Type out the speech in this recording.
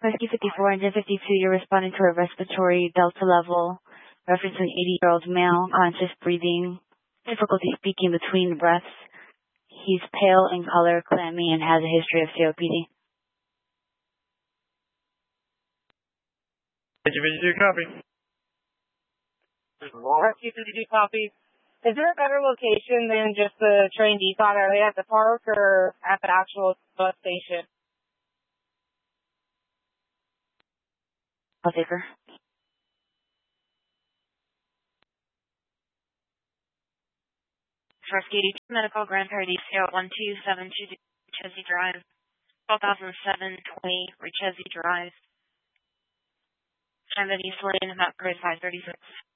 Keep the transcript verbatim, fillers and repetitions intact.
Rescue fifty-four and fifty-two, you're responding to a respiratory delta level, referencing eighty-year-old male, conscious breathing, difficulty speaking between breaths. He's pale in color, clammy, and has a history of C O P D. fifty-two, copy. Rescue fifty-two, copy. Is there a better location than just the train depot? Are they at the park or at the actual bus station? I'll take her. Rescue eighty-two, medical Grand Paradiso, one two seven two Richese Drive, twelve thousand seven twenty Richese Drive. Time of East Lane, map code five thirty-six.